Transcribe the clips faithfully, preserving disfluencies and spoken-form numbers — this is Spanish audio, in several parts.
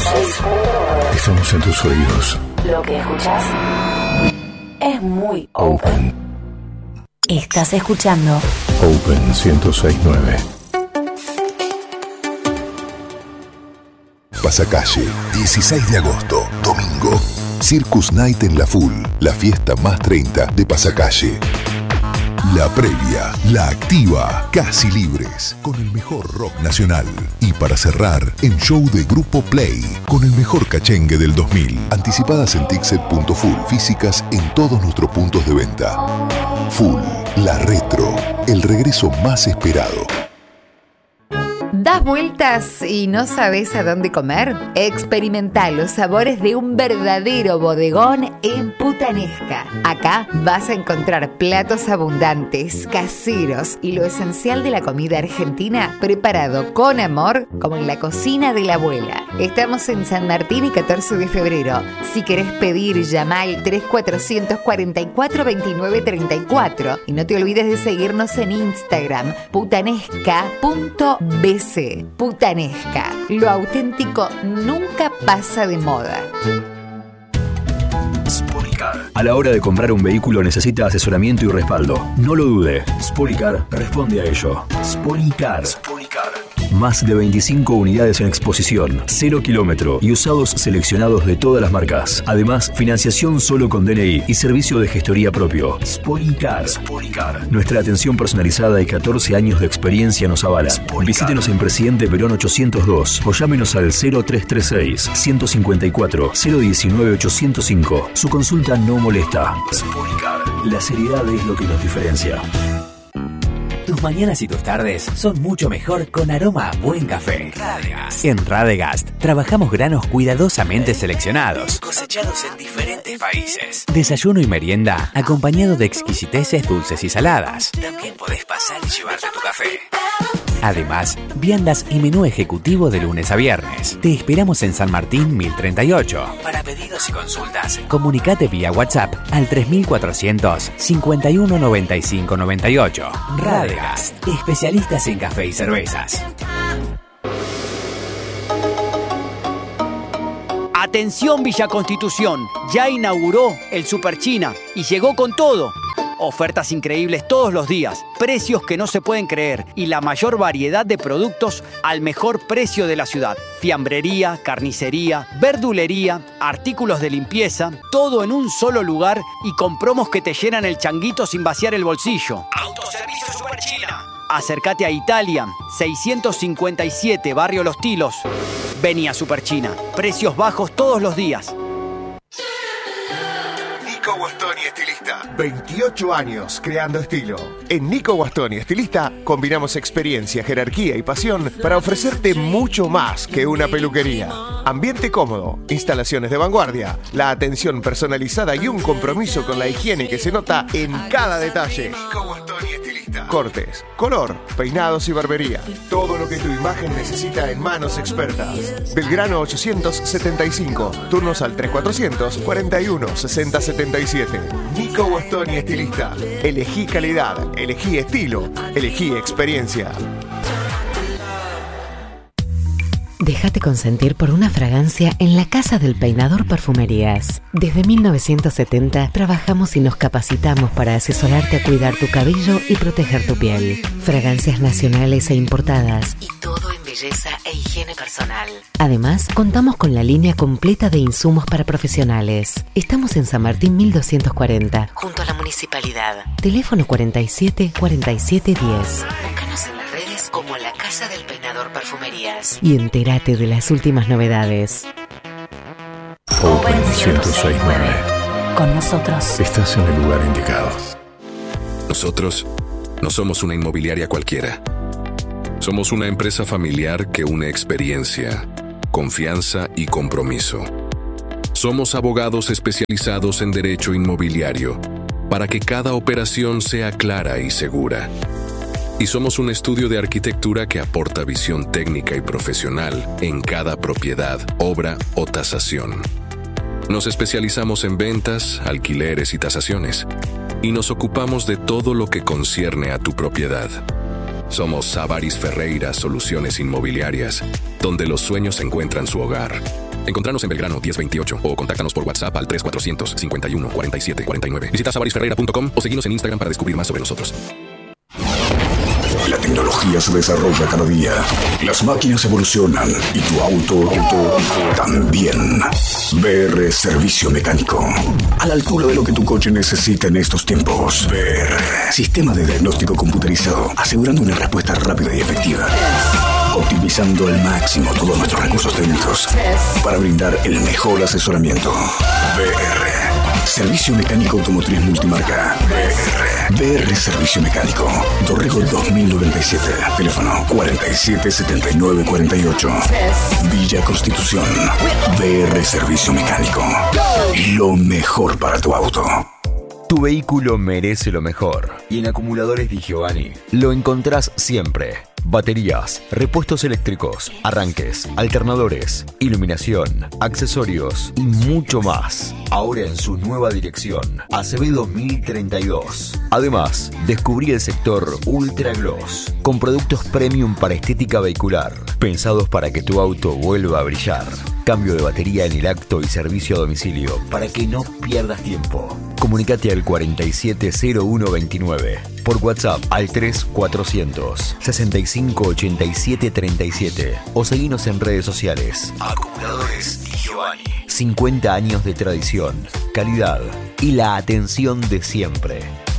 seis punto nueve. Estamos en tus oídos. Lo que escuchás es muy open. Open. Estás escuchando Open ciento seis punto nueve. Pasacalle, dieciséis de agosto, domingo. Circus Night en La Full, la fiesta más treinta de Pasacalle. La previa, la activa, casi libres, con el mejor rock nacional. Y para cerrar, en show de Grupo Play, con el mejor cachengue del dos mil. Anticipadas en Tixet punto full, físicas en todos nuestros puntos de venta. Full, la retro, el regreso más esperado. ¿Das vueltas y no sabes a dónde comer? Experimenta los sabores de un verdadero bodegón en Putanesca. Acá vas a encontrar platos abundantes, caseros y lo esencial de la comida argentina preparado con amor como en la cocina de la abuela. Estamos en San Martín y catorce de febrero. Si querés pedir, llama al tres cuatro cuatro cuatro, dos nueve tres cuatro y no te olvides de seguirnos en Instagram, putanesca punto b c. Putanesca, lo auténtico nunca pasa de moda. Sporycar. A la hora de comprar un vehículo necesita asesoramiento y respaldo. No lo dude. Sporycar responde a ello. Sporycar. Sporycar. Más de veinticinco unidades en exposición, cero kilómetro y usados seleccionados de todas las marcas. Además, financiación solo con D N I y servicio de gestoría propio. Sporycar. Sporycar. Nuestra atención personalizada y catorce años de experiencia nos avala. Sporycar. Visítenos en Presidente Perón ochocientos dos o llámenos al cero tres tres seis, uno cinco cuatro, cero uno nueve, ocho cero cinco. Su consulta no molesta. Sporycar. La seriedad es lo que nos diferencia. Tus mañanas y tus tardes son mucho mejor con aroma a buen café. Radegast. En Radegast trabajamos granos cuidadosamente seleccionados, cosechados en diferentes países. Desayuno y merienda acompañado de exquisiteces dulces y saladas. También podés pasar y llevarte tu café. Además, viandas y menú ejecutivo de lunes a viernes. Te esperamos en San Martín mil treinta y ocho. Para pedidos y consultas, comunicate vía WhatsApp al tres cuatrocientos, cincuenta y uno, noventa y cinco, noventa y ocho. Radegast, especialistas en café y cervezas. Atención Villa Constitución, ya inauguró el Super China y llegó con todo. Ofertas increíbles todos los días, precios que no se pueden creer y la mayor variedad de productos al mejor precio de la ciudad. Fiambrería, carnicería, verdulería, artículos de limpieza, todo en un solo lugar y con promos que te llenan el changuito sin vaciar el bolsillo. Autoservicio Super China. Acércate a Italia, seiscientos cincuenta y siete, Barrio Los Tilos. Vení a Super China, precios bajos todos los días. Nico Guastoni, estilista. veintiocho años creando estilo. En Nico Guastoni, estilista, combinamos experiencia, jerarquía y pasión para ofrecerte mucho más que una peluquería. Ambiente cómodo, instalaciones de vanguardia, la atención personalizada y un compromiso con la higiene que se nota en cada detalle. Nico Guastoni, estilista. Cortes, color, peinados y barbería. Todo lo que tu imagen necesita en manos expertas. Belgrano ochocientos setenta y cinco. Turnos al tres cuatrocientos, cuarenta y uno, sesenta setenta y siete. Nico Guastoni, estilista. Elegí calidad, elegí estilo, elegí experiencia. Déjate consentir por una fragancia en la Casa del Peinador Perfumerías. Desde mil novecientos setenta trabajamos y nos capacitamos para asesorarte a cuidar tu cabello y proteger tu piel. Fragancias nacionales e importadas y todo en belleza e higiene personal. Además, contamos con la línea completa de insumos para profesionales. Estamos en San Martín mil doscientos cuarenta, junto a la Municipalidad. Teléfono cuarenta y siete, cuarenta y siete diez. Búscanos en las redes como la Casa del Peinador Perfumerías y entérate de las últimas novedades. Open ciento seis punto nueve. Con nosotros Estás en el lugar indicado. Nosotros no somos una inmobiliaria cualquiera. Somos una empresa familiar que une experiencia, confianza y compromiso. Somos abogados especializados en derecho inmobiliario para que cada operación sea clara y segura. Y somos un estudio de arquitectura que aporta visión técnica y profesional en cada propiedad, obra o tasación. Nos especializamos en ventas, alquileres y tasaciones. Y nos ocupamos de todo lo que concierne a tu propiedad. Somos Avaris Ferreira Soluciones Inmobiliarias, donde los sueños encuentran su hogar. Encontranos en Belgrano diez veintiocho o contáctanos por WhatsApp al tres cuatrocientos cincuenta y uno cuarenta y siete cuarenta y nueve. Visita sabaris ferreira punto com o seguinos en Instagram para descubrir más sobre nosotros. La tecnología se desarrolla cada día. Las máquinas evolucionan y tu auto, auto también. B R Servicio Mecánico. A la altura de lo que tu coche necesita en estos tiempos. B R. Sistema de diagnóstico computerizado, asegurando una respuesta rápida y efectiva. Optimizando al máximo todos nuestros recursos técnicos para brindar el mejor asesoramiento. B R. Servicio Mecánico Automotriz Multimarca. B R. B R Servicio Mecánico. Dorrego dos mil noventa y siete. Teléfono cuarenta y siete setenta y nueve cuarenta y ocho. Villa Constitución. B R Servicio Mecánico. Lo mejor para tu auto. Tu vehículo merece lo mejor. Y en Acumuladores Di Giovanni lo encontrás siempre. Baterías, repuestos eléctricos, arranques, alternadores, iluminación, accesorios y mucho más. Ahora en su nueva dirección, Acevedo mil treinta y dos. Además, descubrí el sector Ultra Gloss, con productos premium para estética vehicular, pensados para que tu auto vuelva a brillar. Cambio de batería en el acto y servicio a domicilio, para que no pierdas tiempo. Comunicate al cuarenta y siete cero uno veintinueve. Por WhatsApp al tres cuatrocientos sesenta y cinco ochenta y siete treinta y siete o seguinos en redes sociales. Acumuladores Di Giovanni. cincuenta años de tradición, calidad y la atención de siempre.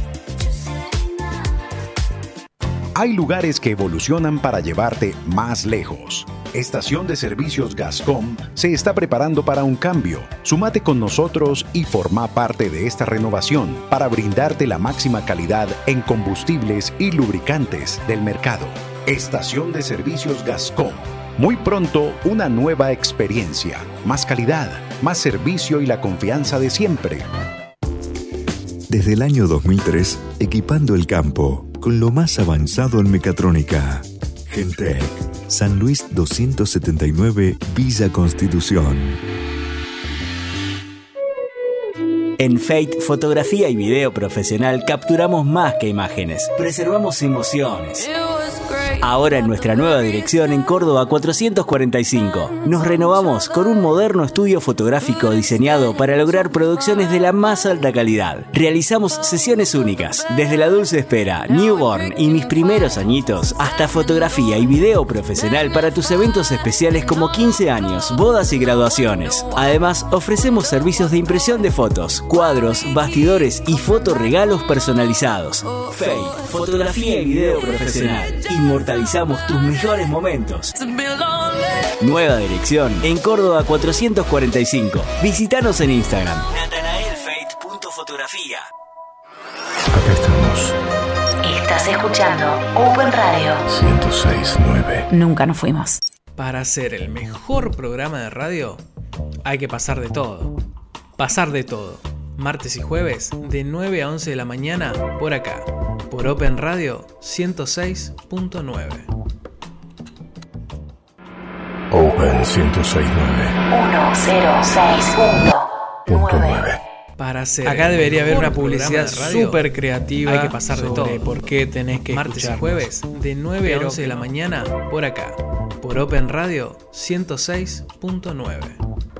Hay lugares que evolucionan para llevarte más lejos. Estación de Servicios Gascom se está preparando para un cambio. Súmate con nosotros y forma parte de esta renovación para brindarte la máxima calidad en combustibles y lubricantes del mercado. Estación de Servicios Gascom. Muy pronto, una nueva experiencia, más calidad, más servicio y la confianza de siempre. Desde el año dos mil tres, equipando el campo con lo más avanzado en mecatrónica. Gentec, San Luis doscientos setenta y nueve, Villa Constitución. En Fate, fotografía y video profesional, capturamos más que imágenes. Preservamos emociones. Ahora en nuestra nueva dirección en Córdoba cuatrocientos cuarenta y cinco. Nos renovamos con un moderno estudio fotográfico diseñado para lograr producciones de la más alta calidad. Realizamos sesiones únicas, desde la dulce espera, newborn y mis primeros añitos, hasta fotografía y video profesional para tus eventos especiales como quince años, bodas y graduaciones. Además, ofrecemos servicios de impresión de fotos, cuadros, bastidores y fotoregalos personalizados. Fate, fotografía y video profesional. Inmortalizamos tus mejores momentos. Nueva dirección en Córdoba cuatrocientos cuarenta y cinco. Visítanos en Instagram. natanaelfate punto fotografía. Acá estamos. Estás escuchando Open Radio ciento seis punto nueve. Nunca nos fuimos. Para hacer el mejor programa de radio hay que pasar de todo. Pasar de todo. Martes y jueves de nueve a once de la mañana por acá, por Open Radio ciento seis punto nueve. Open ciento seis punto ciento seis punto nueve. Para hacer acá debería haber una publicidad súper creativa. Hay que pasar de todo. ¿Por qué tenés que martes y jueves de nueve a once de la mañana por acá, por Open Radio ciento seis punto nueve.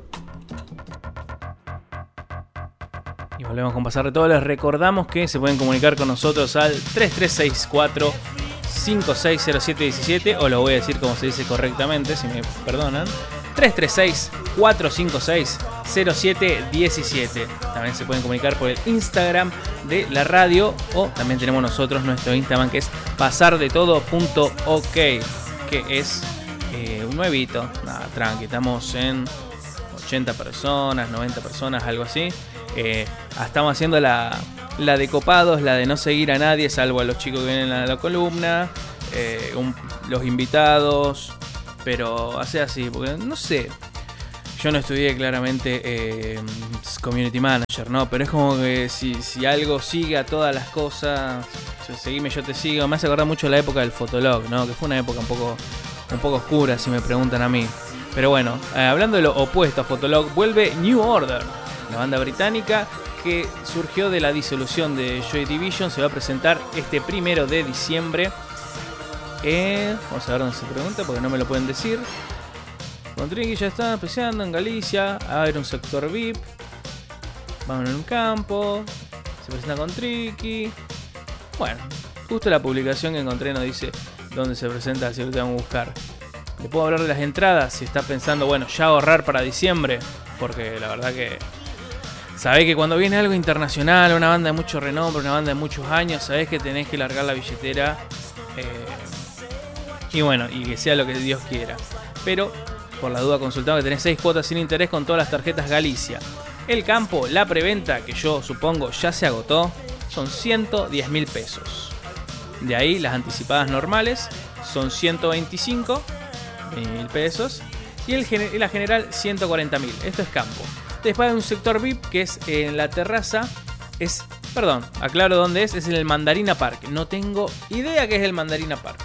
Y volvemos con Pasar de Todo. Les recordamos que se pueden comunicar con nosotros al tres tres seis cuatro cinco seis cero siete uno siete, o lo voy a decir como se dice correctamente, si me perdonan. tres tres seis cuatro cinco seis cero siete uno siete. También se pueden comunicar por el Instagram de la radio, o también tenemos nosotros nuestro Instagram, que es pasardetodo punto ok, que es eh, un nuevito. Nada, tranqui, estamos en ochenta personas, noventa personas, algo así. Eh, estamos haciendo la, la de copados, la de no seguir a nadie salvo a los chicos que vienen a la columna, eh, un, los invitados, pero hace así, porque no sé, yo no estudié claramente eh, community manager, ¿no? Pero es como que si, si algo sigue a todas las cosas, seguime, yo te sigo. Me hace acordar mucho la época del Fotolog, ¿no? Que fue una época un poco, un poco oscura, si me preguntan a mí. Pero bueno, eh, hablando de lo opuesto a Fotolog, vuelve New Order, la banda británica que surgió de la disolución de Joy Division. Se va a presentar este primero de diciembre. Eh, vamos a ver dónde se pregunta, porque no me lo pueden decir. Con Tricky ya están especiando en Galicia. A ver un sector V I P. Vamos en un campo. Se presenta con Tricky. Bueno, justo la publicación que encontré nos dice dónde se presenta, si lo tengo que buscar. Le puedo hablar de las entradas si está pensando, bueno, ya ahorrar para diciembre. Porque la verdad que sabés que cuando viene algo internacional, una banda de mucho renombre, una banda de muchos años, sabés que tenés que largar la billetera. Eh, y bueno, y que sea lo que Dios quiera. Pero, por la duda, consultado que tenés seis cuotas sin interés con todas las tarjetas Galicia. El campo, la preventa, que yo supongo ya se agotó, son ciento diez mil pesos. De ahí las anticipadas normales son ciento veinticinco mil pesos. Y, el, y la general ciento cuarenta mil. Esto es campo. Después hay un sector V I P que es en la terraza. Es, perdón, aclaro dónde es. Es en el Mandarina Park. No tengo idea qué es el Mandarina Park.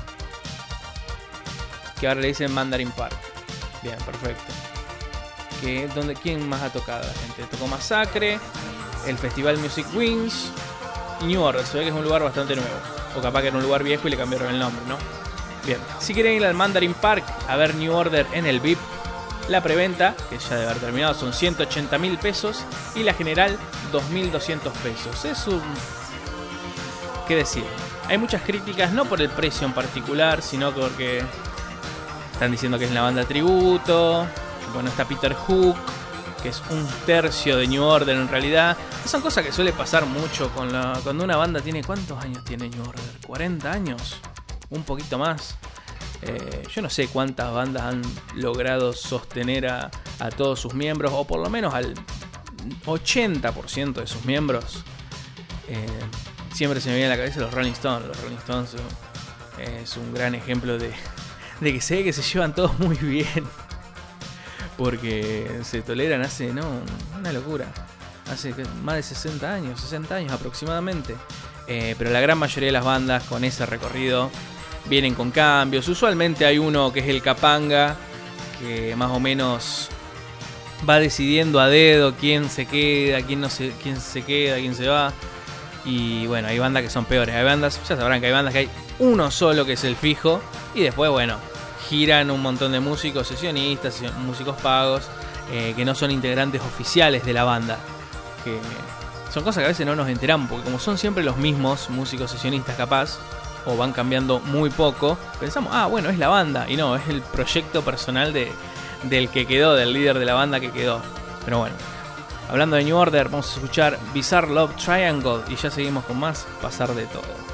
Que ahora le dicen Mandarin Park. Bien, perfecto. Que, donde, ¿quién más ha tocado la gente? Tocó Masacre, el Festival Music Wings y New Order. Se ve que es un lugar bastante nuevo. O capaz que era un lugar viejo y le cambiaron el nombre, ¿no? Bien, si quieren ir al Mandarin Park a ver New Order en el V I P, la preventa, que ya debe haber terminado, son ciento ochenta mil pesos y la general dos mil doscientos pesos. Es un... ¿qué decir? Hay muchas críticas, no por el precio en particular, sino porque están diciendo que es una banda tributo. Bueno, está Peter Hook, que es un tercio de New Order en realidad. Son cosas que suele pasar mucho con la, cuando una banda tiene... ¿Cuántos años tiene New Order? ¿cuarenta años? Un poquito más. Eh, yo no sé cuántas bandas han logrado sostener a, a todos sus miembros, o por lo menos al ochenta por ciento de sus miembros. Eh, siempre se me viene a la cabeza los Rolling Stones. Los Rolling Stones eh, es un gran ejemplo de, de que se ve que se llevan todos muy bien. Porque se toleran hace, no, una locura. Hace más de sesenta años, sesenta años aproximadamente. Eh, pero la gran mayoría de las bandas con ese recorrido vienen con cambios. Usualmente hay uno que es el capanga, que más o menos va decidiendo a dedo quién se queda, quién no se, quién se queda, quién se va. Y bueno, hay bandas que son peores. Hay bandas, ya sabrán que hay bandas que hay uno solo que es el fijo. Y después, bueno, giran un montón de músicos sesionistas, músicos pagos, eh, que no son integrantes oficiales de la banda. Que son cosas que a veces no nos enteramos, porque como son siempre los mismos músicos sesionistas capaz, o van cambiando muy poco, pensamos, ah, bueno, es la banda. Y no, es el proyecto personal de, del que quedó, del líder de la banda que quedó. Pero bueno, hablando de New Order, vamos a escuchar Bizarre Love Triangle y ya seguimos con más Pasar de Todo.